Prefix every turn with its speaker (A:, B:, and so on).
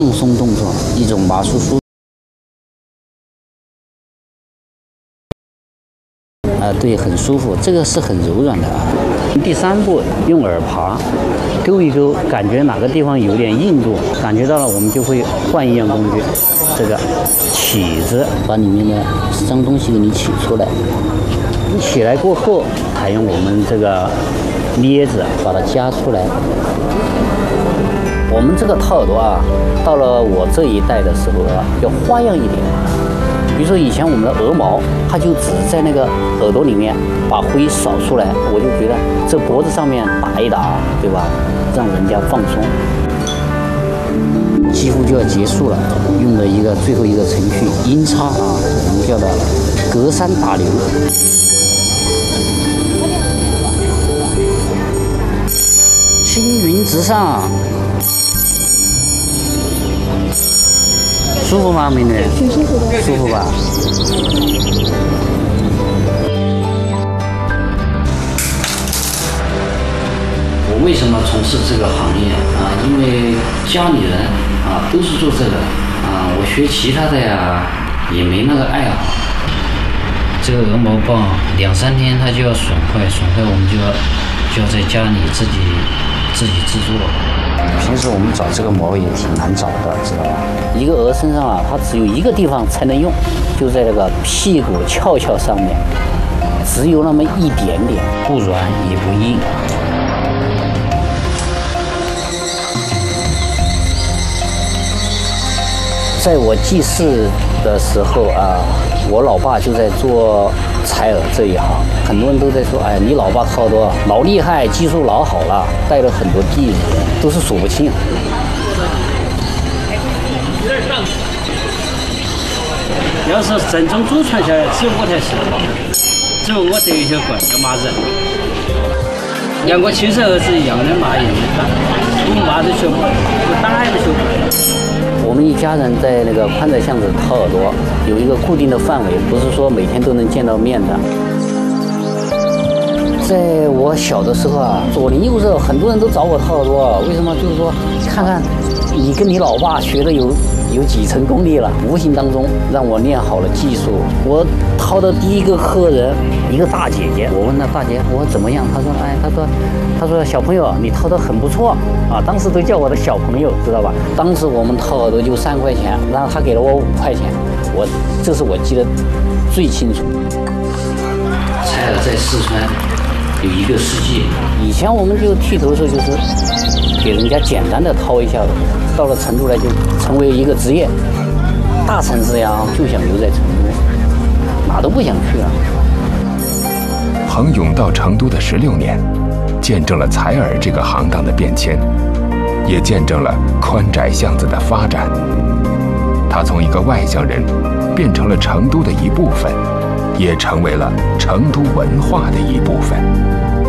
A: 放松动作，一种麻酥酥。对，很舒服，这个是很柔软的啊。第3步，用耳耙勾一勾，感觉哪个地方有点硬度，感觉到了，我们就会换一样工具，这个起子，把里面的脏东西给你起出来。你起来过后，采用我们这个镊子把它夹出来。我们这个掏耳朵啊，到了我这一代的时候啊，要花样一点。比如说以前我们的鹅毛，它就只在那个耳朵里面把灰扫出来，我就觉得这脖子上面打一打，对吧？让人家放松。几乎就要结束了，用的最后一个程序音叉啊，我们叫它隔山打牛。青云直上。舒服吗，美女？
B: 挺舒服的。
A: 舒服吧？我为什么从事这个行业啊？因为家里人啊都是做这个啊，我学其他的呀也没那个爱好。这个鹅毛棒2、3天它就要损坏，我们就要在家里自己制作。平时我们找这个毛也挺难找的，知道吧？一个鹅身上啊，它只有一个地方才能用，就在这个屁股翘上面，只有那么一点点，不软也不硬。在我记事的时候啊，我老爸就在做采耳这一行，很多人都在说，哎，你老爸掏多老厉害，技术老好了，带了很多弟子，都是数不清。
C: 要是正宗祖传下来，只有我才是，只有我得一些棍要骂人。像我亲生儿子一样的骂人，我骂都学不会，我打也不学不会。
A: 我们一家人在那个宽窄巷子掏耳朵，有一个固定的范围，不是说每天都能见到面的。在我小的时候啊，左邻右舍很多人都找我掏耳朵，为什么？就是说看看你跟你老爸学的有几成功力了，无形当中让我练好了技术。我掏的第一个客人，一个大姐姐，我问她大姐，我怎么样？她说，哎，她说小朋友，你掏得很不错啊！当时都叫我的小朋友，知道吧？当时我们掏耳朵就3块钱，然后她给了我5块钱，这是我记得最清楚。采耳在四川有一个世纪，以前我们就剃头的时候就是给人家简单的掏一下，到了成都来就成为一个职业。大城市呀就想留在成都，哪都不想去了。
D: 彭勇到成都的16年，见证了采耳这个行当的变迁，也见证了宽窄巷子的发展。他从一个外乡人变成了成都的一部分，也成为了成都文化的一部分。